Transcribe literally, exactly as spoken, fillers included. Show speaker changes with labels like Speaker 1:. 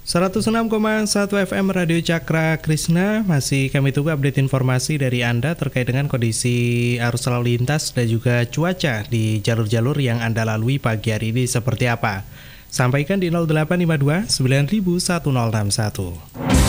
Speaker 1: seratus enam koma satu F M Radio Cakra Krisna, masih kami tunggu update informasi dari Anda terkait dengan kondisi arus lalu lintas dan juga cuaca di jalur-jalur yang Anda lalui pagi hari ini seperti apa. Sampaikan di nol delapan lima dua sembilan satu nol enam satu.